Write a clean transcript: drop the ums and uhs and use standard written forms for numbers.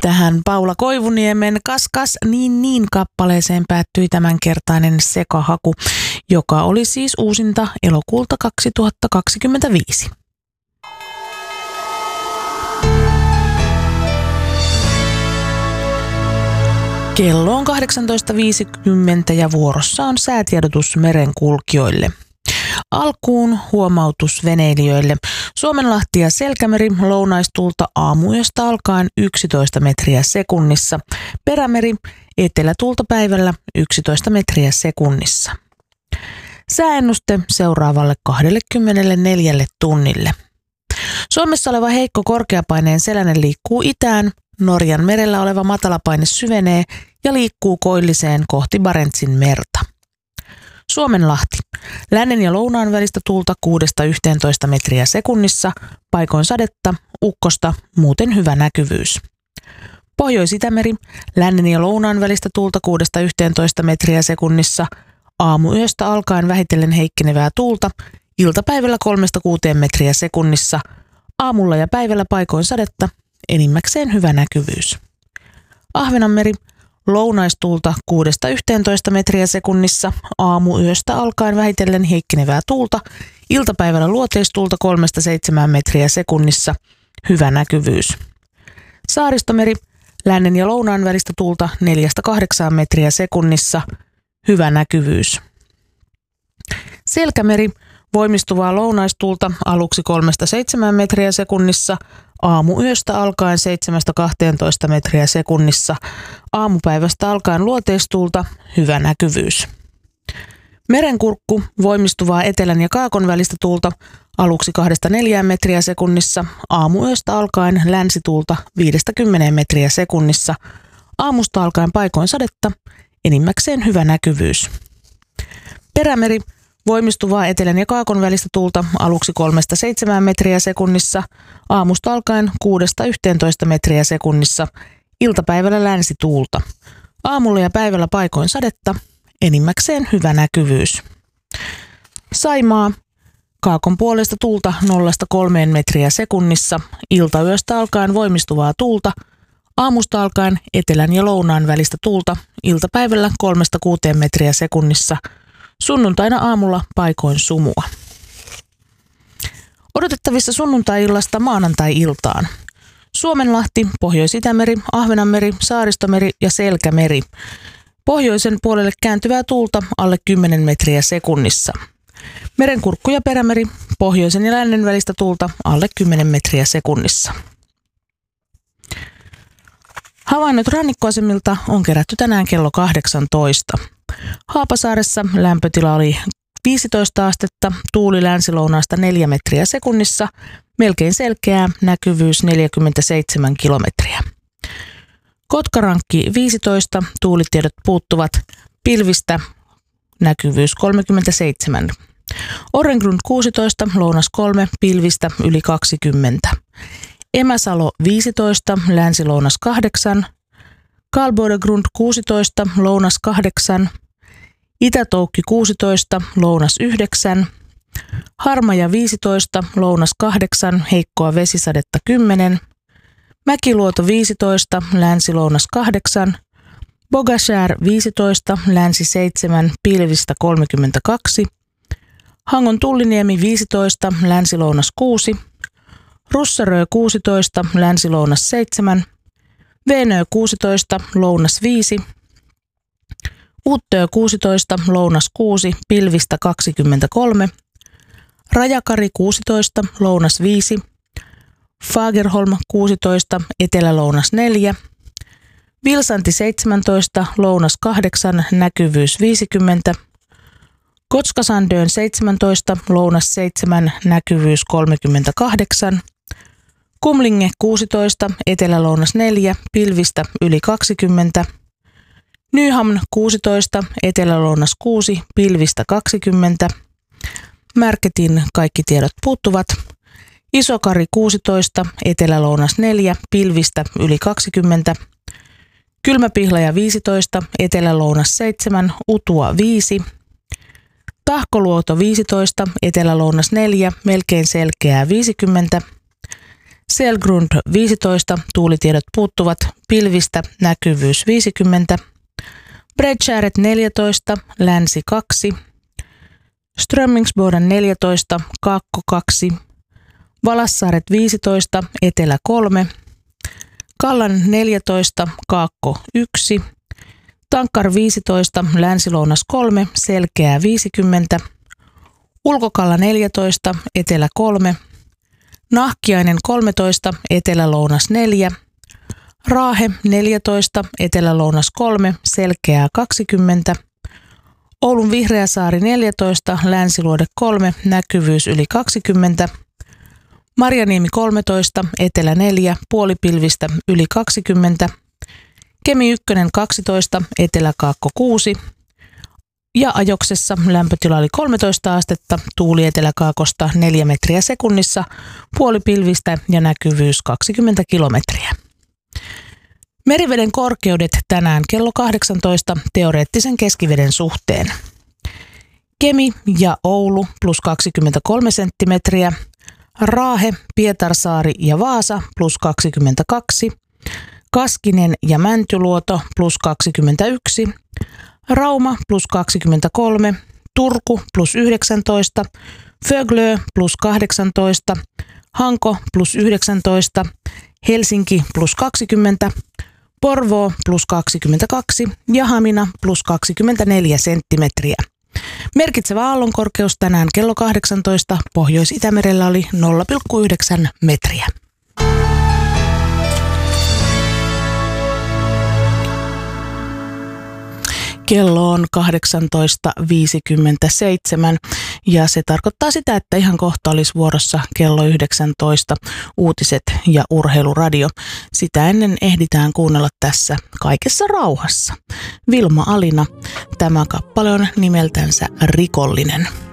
Tähän Paula Koivuniemen Kas niin kappaleeseen päättyi tämänkertainen sekahaku, joka oli siis uusinta elokuulta 2025. Kello on 18.50 ja vuorossa on säätiedotus merenkulkijoille. Alkuun huomautus veneilijöille. Suomenlahti ja Selkämeri lounaistuulta aamuyöstä alkaen 11 metriä sekunnissa. Perämeri etelätuulta päivällä 11 metriä sekunnissa. Sääennuste seuraavalle 24 tunnille. Suomessa oleva heikko korkeapaineen selänen liikkuu itään. Norjan merellä oleva matalapaine syvenee ja liikkuu koilliseen kohti Barentsin merta. Suomenlahti. Lännen ja lounaan välistä tuulta 6–11 metriä sekunnissa, paikoin sadetta, ukkosta, muuten hyvä näkyvyys. Pohjois-Itämeri. Lännen ja lounaan välistä tuulta 6–11 metriä sekunnissa, aamuyöstä alkaen vähitellen heikkenevää tuulta, iltapäivällä 3–6 metriä sekunnissa, aamulla ja päivällä paikoin sadetta, enimmäkseen hyvä näkyvyys. Ahvenanmeri. Lounaistuulta 6–11 metriä sekunnissa, aamuyöstä alkaen vähitellen heikkenevää tuulta, iltapäivällä luoteistuulta 3–7 metriä sekunnissa, hyvä näkyvyys. Saaristomeri. Lännen ja lounaan välistä tuulta 4–8 metriä sekunnissa, hyvä näkyvyys. Selkämeri. Voimistuvaa lounaistuulta aluksi 3–7 metriä sekunnissa, aamuyöstä alkaen 7–12 metriä sekunnissa, aamupäivästä alkaen luoteistuulta, hyvä näkyvyys. Merenkurkku. Voimistuvaa etelän ja kaakon välistä tuulta aluksi 2–4 metriä sekunnissa, aamuyöstä alkaen länsituulta 5–10 metriä sekunnissa, aamusta alkaen paikoin sadetta, enimmäkseen hyvä näkyvyys. Perämeri. Voimistuvaa etelän ja kaakon välistä tuulta aluksi 3–7 metriä sekunnissa, aamusta alkaen 6–11 metriä sekunnissa, iltapäivällä länsituulta. Aamulla ja päivällä paikoin sadetta, enimmäkseen hyvä näkyvyys. Saimaa. Kaakon puolesta tuulta 0–3 metriä sekunnissa, iltayöstä alkaen voimistuvaa tuulta, aamusta alkaen etelän ja lounaan välistä tuulta, iltapäivällä 3–6 metriä sekunnissa, sunnuntaina aamulla paikoin sumua. Odotettavissa sunnuntai-illasta maanantai-iltaan. Suomenlahti, Pohjois-Itämeri, Ahvenanmeri, Saaristomeri ja Selkämeri. Pohjoisen puolelle kääntyvää tuulta alle 10 metriä sekunnissa. Merenkurkku ja Perämeri, pohjoisen ja lännen välistä tuulta alle 10 metriä sekunnissa. Havainnot rannikkoasemilta on kerätty tänään kello 18. Haapasaaressa lämpötila oli 15 astetta, tuuli länsilounaasta 4 metriä sekunnissa, melkein selkeää, näkyvyys 47 kilometriä. Kotkarankki 15, tuulitiedot puuttuvat, pilvistä, näkyvyys 37. Orrengrund 16, lounas 3, pilvistä yli 20. Emäsalo 15, länsilounas 8, Karlbodegrund 16, lounas 8, Itätoukki 16, lounas 9, Harmaja 15, lounas 8, heikkoa vesisadetta 10, Mäkiluoto 15, länsi-lounas 8, Bogashär 15, länsi 7, pilvistä 32, Hangon Tulliniemi 15, länsi-lounas 6, Russarö 16, länsi-lounas 7, Veenö 16, lounas 5, Uttö 16, lounas 6, pilvistä 23, Rajakari 16, lounas 5, Fagerholm 16, etelä-lounas 4, Vilsanti 17, lounas 8, näkyvyys 50, Kotskasandön 17, lounas 7, näkyvyys 38, Kumlinge 16, etelä-lounas 4, pilvistä yli 20, Nyhamn 16, etelä-lounas 6, pilvistä 20, Märketin kaikki tiedot puuttuvat, Isokari 16, etelä-lounas 4, pilvistä yli 20, Kylmäpihlaja 15, etelä-lounas 7, Utua 5, Tahkoluoto 15, etelä-lounas 4, melkein selkeää 50, Selgrund 15, tuulitiedot puuttuvat, pilvistä, näkyvyys 50. Bredskäret 14, länsi 2. Strömmingsboden 14, kaakko 2. Valassaaret 15, etelä 3. Kallan 14, kaakko 1. Tankkar 15, länsi-lounas 3, selkeää 50. Ulkokalla 14, etelä 3. Nahkiainen 13, etelä-lounas 4. Raahe 14, etelä-lounas 3, selkeää 20. Oulun Vihreäsaari 14, länsiluode 3, näkyvyys yli 20. Marjaniemi 13, etelä 4, puolipilvistä yli 20. Kemi 1 12, etelä-kaakko 6. Ja Ajoksessa lämpötila oli 13 astetta, tuuli eteläkaakosta 4 metriä sekunnissa, puolipilvistä ja näkyvyys 20 kilometriä. Meriveden korkeudet tänään kello 18 teoreettisen keskiveden suhteen. Kemi ja Oulu plus 23 senttimetriä, Raahe, Pietarsaari ja Vaasa plus 22, Kaskinen ja Mäntyluoto plus 21, Rauma plus 23, Turku plus 19, Föglö plus 18, Hanko plus 19, Helsinki plus 20, Porvoo plus 22 ja Hamina plus 24 senttimetriä. Merkitsevä aallonkorkeus tänään kello 18 Pohjois-Itämerellä oli 0,9 metriä. Kello on 18.57 ja se tarkoittaa sitä, että ihan kohta olisi vuorossa kello 19 uutiset ja urheiluradio. Sitä ennen ehditään kuunnella tässä kaikessa rauhassa. Vilma Alina, tämä kappale on nimeltänsä Rikollinen.